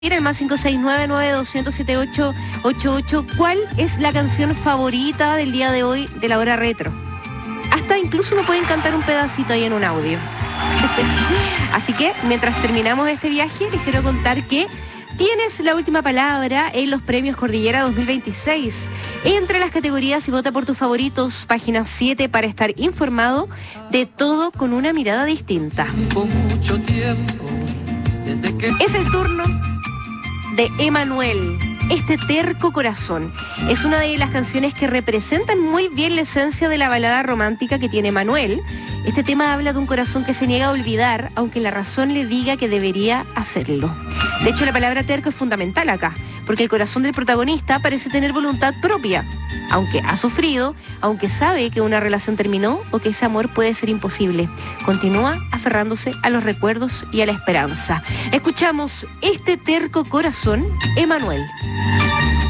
el más 569-9200-7888. ¿Cuál es la canción favorita del día de hoy de la hora retro? Hasta incluso nos pueden cantar un pedacito ahí en un audio. Así que, mientras terminamos este viaje, les quiero contar que tienes la última palabra en los premios Cordillera 2026. Entre las categorías y vota por tus favoritos, página 7 para estar informado de todo con una mirada distinta. Es el turno de Emanuel, este terco corazón. Es una de las canciones que representan muy bien la esencia de la balada romántica que tiene Emanuel. Este tema habla de un corazón que se niega a olvidar, aunque la razón le diga que debería hacerlo. De hecho, la palabra terco es fundamental acá, porque el corazón del protagonista parece tener voluntad propia, aunque ha sufrido, aunque sabe que una relación terminó o que ese amor puede ser imposible. Continúa aferrándose a los recuerdos y a la esperanza. Escuchamos este terco corazón, Emanuel.